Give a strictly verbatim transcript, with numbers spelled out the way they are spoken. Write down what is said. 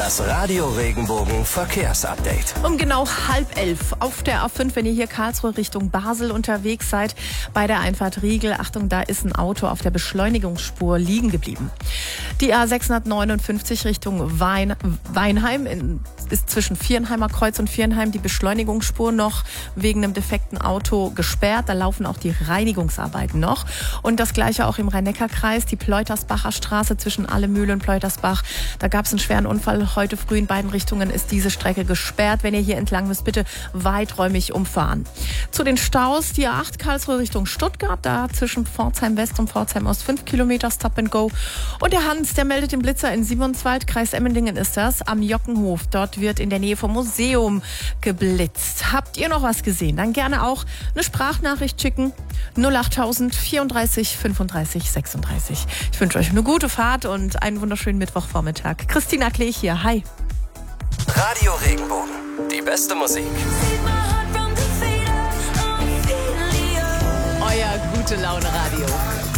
Das Radio Regenbogen Verkehrsupdate. Um genau halb elf auf der A fünf, wenn ihr hier Karlsruhe Richtung Basel unterwegs seid, bei der Einfahrt Riegel. Achtung, da ist ein Auto auf der Beschleunigungsspur liegen geblieben. Die A sechshundertneunundfünfzig Richtung Wein, Weinheim in, ist zwischen Vierenheimer Kreuz und Vierenheim die Beschleunigungsspur noch wegen einem defekten Auto gesperrt. Da laufen auch die Reinigungsarbeiten noch. Und das gleiche auch im Rhein-Neckar-Kreis, die Pleutersbacher Straße zwischen Allemühle und Pleutersbach. Da gab es einen schweren Unfall. Heute früh in beiden Richtungen ist diese Strecke gesperrt. Wenn ihr hier entlang müsst, bitte weiträumig umfahren. Zu den Staus, die A acht Karlsruhe Richtung Stuttgart, da zwischen Pforzheim West und Pforzheim Ost fünf Kilometer Stop and Go. Und der Hans, der meldet den Blitzer in Simonswald, Kreis Emmendingen ist das, am Jockenhof. Dort wird in der Nähe vom Museum geblitzt. Habt ihr noch was gesehen? Dann gerne auch eine Sprachnachricht schicken. null achttausend vierunddreißig fünfunddreißig sechsunddreißig. Ich wünsche euch eine gute Fahrt und einen wunderschönen Mittwochvormittag. Christina Klech hier. Hi. Radio Regenbogen. Die beste Musik. Euer gute Laune Radio.